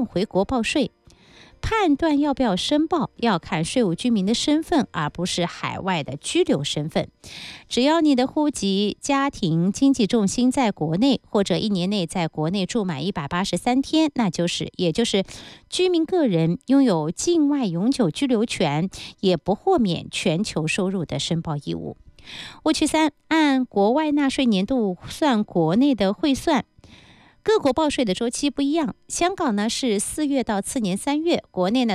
便回国报税。判断要不要申报，要看税务居民的身份，而不是海外的居留身份。只要你的户籍、家庭经济重心在国内，或者1年内在国内住满183天，也就是居民个人拥有境外永久居留权，也不豁免全球收入的申报义务。误区3，按国外纳税年度算国内的汇算。各国报税的周期不一样，香港呢是4月到次年3月，国内呢